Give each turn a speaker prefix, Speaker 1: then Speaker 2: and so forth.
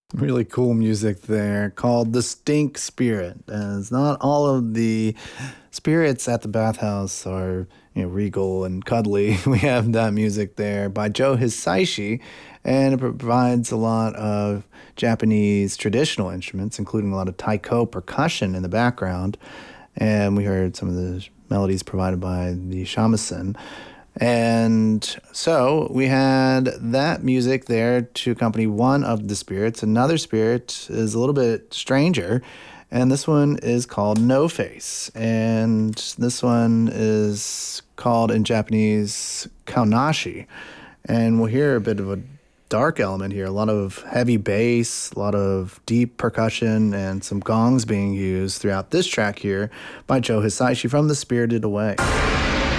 Speaker 1: Really cool music there called The Stink Spirit. As not all of the spirits at the bathhouse are, regal and cuddly. We have that music there by Joe Hisaishi, and it provides a lot of Japanese traditional instruments, including a lot of taiko percussion in the background. And we heard some of the melodies provided by the shamisen. And so we had that music there to accompany one of the spirits. Another spirit is a little bit stranger, and this one is called No Face. And this one is called in Japanese Kaunashi. And we'll hear a bit of a dark element here, a lot of heavy bass, a lot of deep percussion, and some gongs being used throughout this track here by Joe Hisaishi from The Spirited Away.